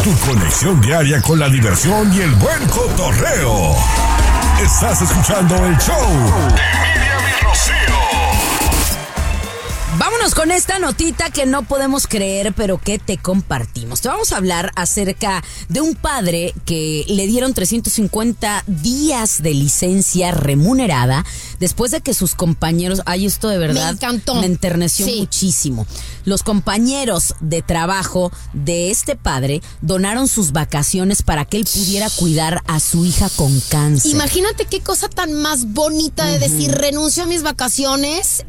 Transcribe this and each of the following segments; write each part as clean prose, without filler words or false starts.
Tu conexión diaria con la diversión y el buen cotorreo. Estás escuchando el show de Miriam y Rocío. Vámonos con esta notita que no podemos creer, pero que te compartimos. Te vamos a hablar acerca de un padre que le dieron 350 días de licencia remunerada después de que sus compañeros... Ay, esto de verdad me encantó. Me enterneció muchísimo. Los compañeros de trabajo de este padre donaron sus vacaciones para que él pudiera cuidar a su hija con cáncer. Imagínate qué cosa tan más bonita de decir, renuncio a mis vacaciones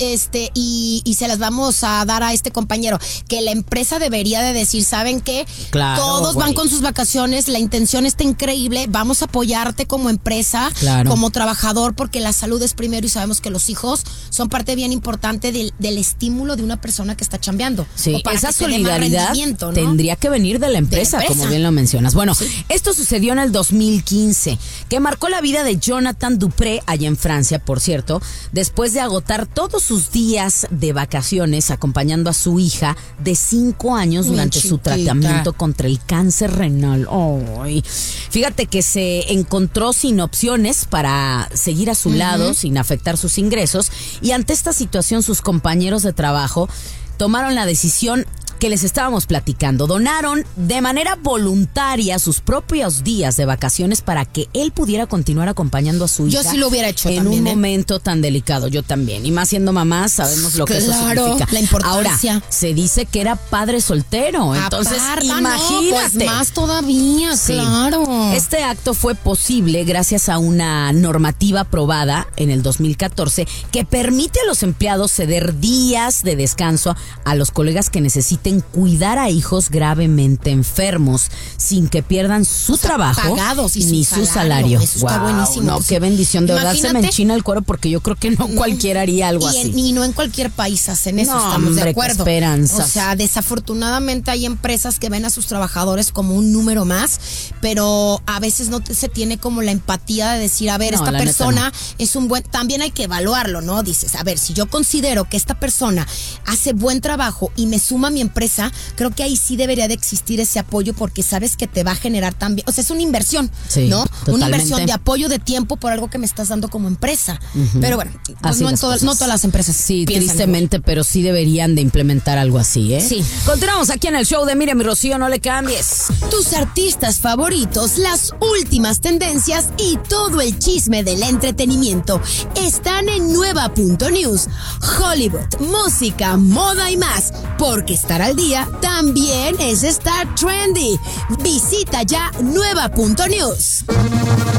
y se las vamos a dar a este compañero. Que la empresa debería de decir, ¿saben qué? Claro, todos van con sus vacaciones, la intención está increíble, vamos a apoyarte como empresa, como trabajador, porque la salud es primero y sabemos que los hijos son parte bien importante del estímulo de una persona que está chambeando. Sí, esa solidaridad, ¿no?, tendría que venir de la empresa, como bien lo mencionas. Bueno, esto sucedió en el 2015, que marcó la vida de Jonathan Dupré, allá en Francia, por cierto, después de agotar todos sus días de vacaciones acompañando a su hija de 5 años durante su tratamiento contra el cáncer renal. Ay. Fíjate que se encontró sin opciones para seguir a su lado, sin afectar sus ingresos, y ante esta situación sus compañeros de trabajo tomaron la decisión que les estábamos platicando. Donaron de manera voluntaria sus propios días de vacaciones para que él pudiera continuar acompañando a su hija. Yo sí lo hubiera hecho en también, un momento tan delicado. Yo también. Y más siendo mamás, sabemos lo que eso significa. La importancia. Ahora, se dice que era padre soltero. Entonces, imagínate. Pues más todavía, claro. Este acto fue posible gracias a una normativa aprobada en el 2014 que permite a los empleados ceder días de descanso a los colegas que necesiten cuidar a hijos gravemente enfermos sin que pierdan su trabajo pagados y ni su salario. Eso está buenísimo. No, qué bendición. De verdad se me enchina el cuero porque yo creo que no cualquiera haría algo así. Y no en cualquier país hacen eso, estamos de acuerdo. Qué esperanzas. O sea, desafortunadamente hay empresas que ven a sus trabajadores como un número más, pero a veces no se tiene como la empatía de decir, a ver, esta persona es un buen... También hay que evaluarlo, ¿no? Dices, a ver, si yo considero que esta persona hace buen trabajo y me suma a mi empresa, creo que ahí sí debería de existir ese apoyo porque sabes que te va a generar también, o sea, es una inversión, ¿no? Totalmente. Una inversión de apoyo de tiempo por algo que me estás dando como empresa. Pero bueno, pues no todas las empresas. Sí, tristemente, igual. Pero sí deberían de implementar algo así, ¿eh? Sí. Continuamos aquí en el show de Miriam y Rocío, no le cambies. Tus artistas favoritos, las últimas tendencias y todo el chisme del entretenimiento están en Nueva.News. Hollywood, música, moda y más, porque estar al día también es estar trendy. Visita ya Nueva.News.